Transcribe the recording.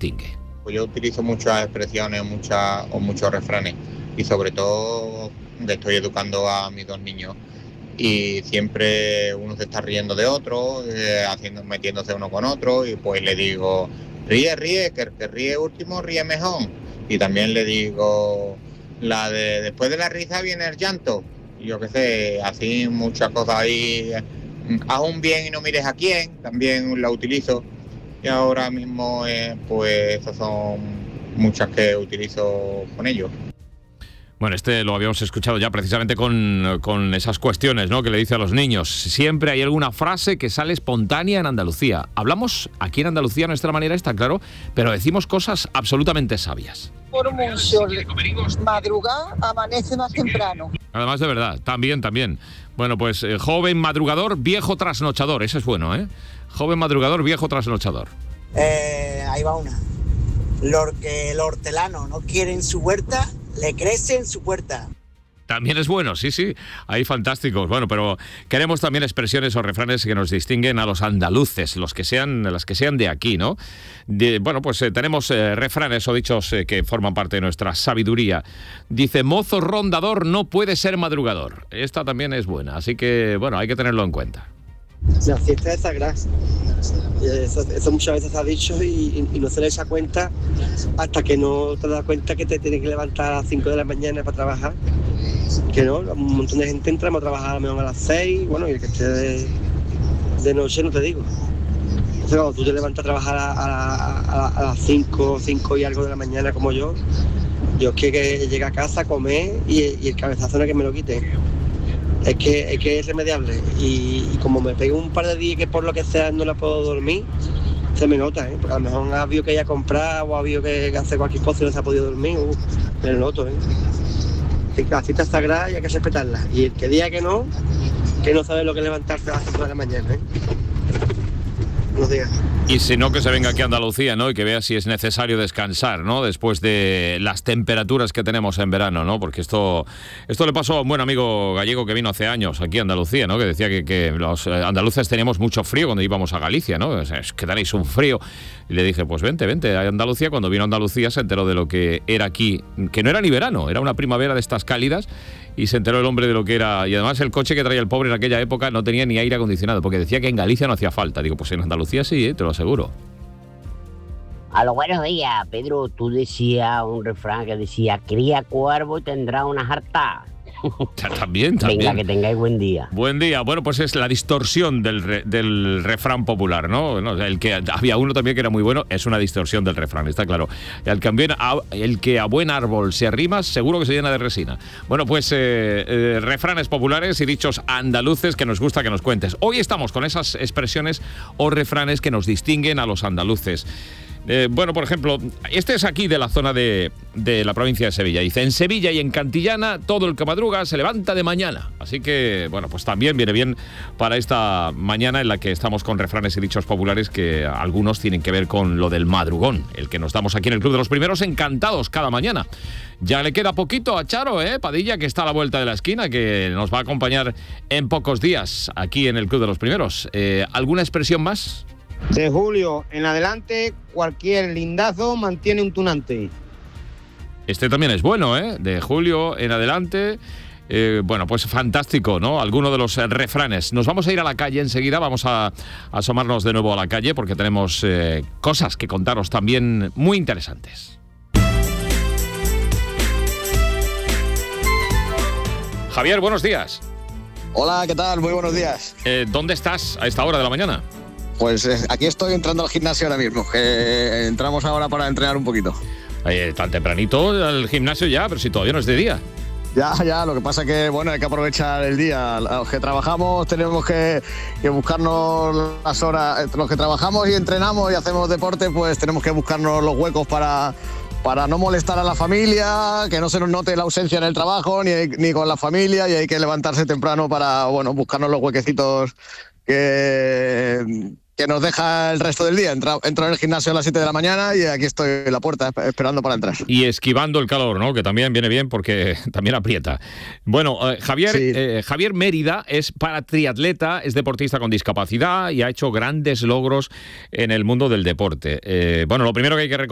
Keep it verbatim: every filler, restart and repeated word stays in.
distingue. Pues yo utilizo muchas expresiones, muchas o muchos refranes y sobre todo estoy educando a mis dos niños y siempre uno se está riendo de otro, eh, haciendo, metiéndose uno con otro y pues le digo, ríe, ríe, que el que ríe último ríe mejor. Y también le digo la de después de la risa viene el llanto. Y yo qué sé, así muchas cosas ahí. Haz un bien y no mires a quién, también la utilizo. Y ahora mismo, eh, pues, esas son muchas que utilizo con ellos. Bueno, este lo habíamos escuchado ya precisamente con, con esas cuestiones, ¿no?, que le dice a los niños. Siempre hay alguna frase que sale espontánea en Andalucía. Hablamos aquí en Andalucía a nuestra manera, está claro, pero decimos cosas absolutamente sabias. Por mucho madrugar, amanece más temprano. Además, de verdad, también, también. Bueno, pues eh, joven madrugador, viejo trasnochador. Ese es bueno, ¿eh? Joven madrugador, viejo trasnochador. Eh, ahí va una. Lo que el hortelano no quiere en su huerta, le crece en su puerta. También es bueno, sí, sí, hay fantásticos. Bueno, pero queremos también expresiones o refranes que nos distinguen a los andaluces, los que sean, las que sean de aquí, ¿no? De, bueno, pues eh, tenemos eh, refranes o dichos eh, que forman parte de nuestra sabiduría. Dice, mozo rondador no puede ser madrugador. Esta también es buena, así que, bueno, hay que tenerlo en cuenta. La fiesta es sagrada. Eso, eso muchas veces se ha dicho y, y no se le echa cuenta hasta que no te das cuenta que te tienes que levantar a las cinco de la mañana para trabajar. Que no, un montón de gente entramos a trabajar a lo mejor a las seis, bueno, y el que esté de, de noche no te digo. O sea, cuando tú te levantas a trabajar a, a, a, a las cinco, cinco y algo de la mañana como yo, yo es que, que llegue a casa a comer y, y el cabezazo no es que me lo quite. Es que, es que es irremediable y, y como me pego un par de días que por lo que sea no la puedo dormir, se me nota, ¿eh? Porque a lo mejor ha habido que ir a comprar o ha habido que hacer cualquier cosa y no se ha podido dormir, uh, me lo noto, ¿eh? Así que la cita es sagrada y hay que respetarla. Y el que diga que no, que no sabe lo que es levantarse a las cinco de la mañana, ¿eh? Buenos días. Y si no, que se venga aquí a Andalucía, ¿no? Y que vea si es necesario descansar, ¿no? Después de las temperaturas que tenemos en verano, ¿no? Porque esto esto le pasó a un buen amigo gallego que vino hace años aquí a Andalucía, ¿no? Que decía que, que los andaluces teníamos mucho frío cuando íbamos a Galicia, ¿no? O sea, es que tenéis un frío. Y le dije, pues vente, vente a Andalucía. Cuando vino a Andalucía se enteró de lo que era aquí, que no era ni verano, era una primavera de estas cálidas. Y se enteró el hombre de lo que era. Y además el coche que traía el pobre en aquella época no tenía ni aire acondicionado, porque decía que en Galicia no hacía falta. Digo, pues en Andalucía sí, ¿eh? Te lo aseguro. A los buenos días, Pedro. Tú decías un refrán que decía, cría cuervo y tendrá una jarta. También, también. Venga, que tengáis buen día. Buen día. Bueno, pues es la distorsión del, re, del refrán popular, ¿no? no el que había uno también que era muy bueno, es una distorsión del refrán, está claro. El que, a, el que a buen árbol se arrima, seguro que se llena de resina. Bueno, pues eh, eh, refranes populares y dichos andaluces que nos gusta que nos cuentes. Hoy estamos con esas expresiones o refranes que nos distinguen a los andaluces. Eh, bueno, por ejemplo, este es aquí de la zona de, de la provincia de Sevilla. Dice, en Sevilla y en Cantillana, todo el que madruga se levanta de mañana. Así que, bueno, pues también viene bien para esta mañana en la que estamos con refranes y dichos populares que algunos tienen que ver con lo del madrugón, el que nos damos aquí en el Club de los Primeros, encantados cada mañana. Ya le queda poquito a Charo, ¿eh? Padilla, que está a la vuelta de la esquina, que nos va a acompañar en pocos días aquí en el Club de los Primeros. Eh, ¿Alguna expresión más? De julio en adelante, cualquier lindazo mantiene un tunante. Este también es bueno, ¿eh? De julio en adelante. Eh, bueno, pues fantástico, ¿no? Alguno de los eh, refranes. Nos vamos a ir a la calle enseguida, vamos a, a asomarnos de nuevo a la calle porque tenemos eh, cosas que contaros también muy interesantes. Javier, buenos días. Hola, ¿qué tal? Muy buenos días. Eh, ¿Dónde estás a esta hora de la mañana? Pues eh, aquí estoy entrando al gimnasio ahora mismo, que entramos ahora para entrenar un poquito. Eh, tan tempranito al gimnasio ya, pero si todavía no es de día. Ya, ya, lo que pasa es que, bueno, hay que aprovechar el día. Los que trabajamos tenemos que, que buscarnos las horas, los que trabajamos y entrenamos y hacemos deporte, pues tenemos que buscarnos los huecos para, para no molestar a la familia, que no se nos note la ausencia en el trabajo ni, ni con la familia, y hay que levantarse temprano para, bueno, buscarnos los huequecitos que... que nos deja el resto del día. Entro, entro en el gimnasio a las siete de la mañana y aquí estoy en la puerta esperando para entrar. Y esquivando el calor, ¿no? Que también viene bien porque también aprieta. Bueno, eh, Javier, sí. eh, Javier Mérida es paratriatleta, es deportista con discapacidad y ha hecho grandes logros en el mundo del deporte. Eh, bueno, lo primero que hay que recordar